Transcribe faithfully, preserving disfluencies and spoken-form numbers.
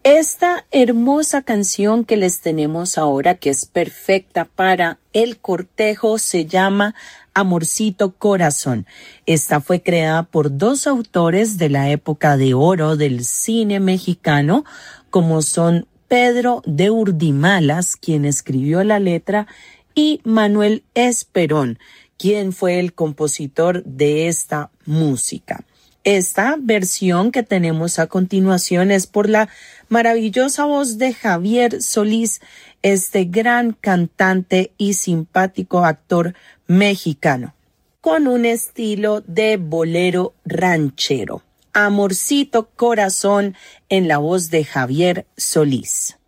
Esta hermosa canción que les tenemos ahora, que es perfecta para el cortejo, se llama Amorcito Corazón. Esta fue creada por dos autores de la época de oro del cine mexicano, como son Pedro de Urdimalas, quien escribió la letra, y Manuel Esperón, quien fue el compositor de esta música. Esta versión que tenemos a continuación es por la maravillosa voz de Javier Solís, este gran cantante y simpático actor mexicano, con un estilo de bolero ranchero. Amorcito Corazón en la voz de Javier Solís.